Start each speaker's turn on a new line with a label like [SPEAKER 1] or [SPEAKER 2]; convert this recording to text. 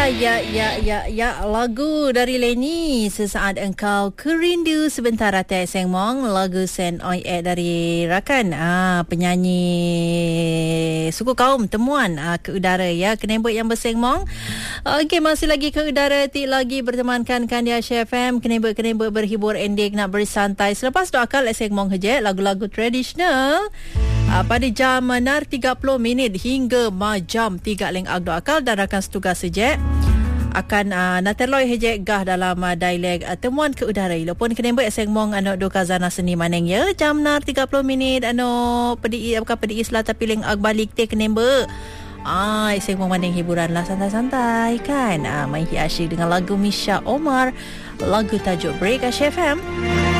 [SPEAKER 1] Lagu dari Leni, Sesaat Engkau Kerindu Sebentar Atai Seng Mong, lagu Sen Oi dari rakan penyanyi suku kaum temuan ke udara ya, Kenembut yang berseng mong. Okey, masih lagi ke udara, lagi bertemankan Kandia FM. Kenembut berhibur, endik nak bersantai selepas doakal seng mong hejek lagu-lagu tradisional. Pada jam 6.30 minit hingga jam 3 leng agdo akal dan rakan setugas sejak akan naterloi hejek gah dalam dialek temuan ke udara. Ilopun kenembut seng mong do kazana seni maneng ya jam 6.30 minit pedi selata piling balik te kenembut. Seng mong maneng hiburan lah, santai-santai kan. Main asyik dengan lagu Misha Omar, lagu tajuk Break Asyik FM.